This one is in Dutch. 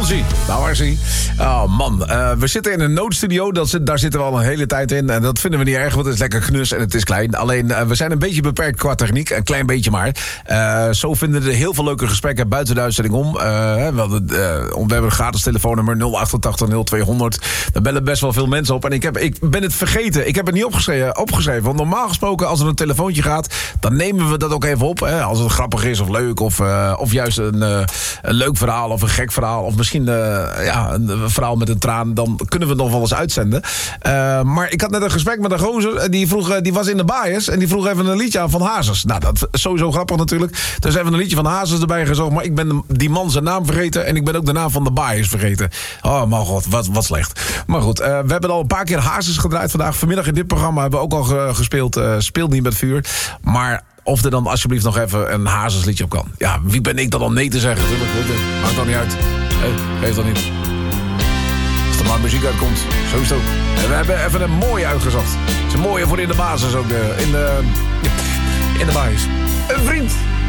hij. Nou, waar is hij? Oh man, we zitten in een noodstudio. Daar zitten we al een hele tijd in. En dat vinden we niet erg, want het is lekker knus en het is klein. Alleen, we zijn een beetje beperkt qua techniek. Een klein beetje maar. Zo vinden er heel veel leuke gesprekken buiten de uitzending om. We hebben een gratis telefoonnummer 088 0200. Daar bellen best wel veel mensen op. En ik ben het vergeten. Ik heb het niet opgeschreven. Want normaal gesproken, als er een telefoontje gaat, dan nemen we dat ook even op. Als het grappig is of leuk. Of juist een leuk verhaal of een gek verhaal. Of misschien een verhaal met een traan. Dan kunnen we het nog wel eens uitzenden. Maar ik had net een gesprek met een gozer. En die was in de bias. En die vroeg even een liedje aan Van Hazes. Nou, dat is sowieso grappig natuurlijk. Dus even een liedje van Hazes erbij gezocht. Maar ik ben die man zijn naam vergeten. En ik ben ook de naam van de bias vergeten. Oh mijn god, wat slecht. Maar goed, we hebben al een paar keer Hazes gedraaid vandaag. Vanmiddag in dit programma hebben we ook al gespeeld. Speelt niet met vuur. Maar of er dan alsjeblieft nog even een Hazesliedje op kan. Ja, wie ben ik dan om nee te zeggen? Maakt dan niet uit. Geeft dan niet. Als er maar muziek uitkomt, zo is het ook. En we hebben even een mooie uitgezocht. Het is een mooie voor in de basis ook. In de bias. Een vriend.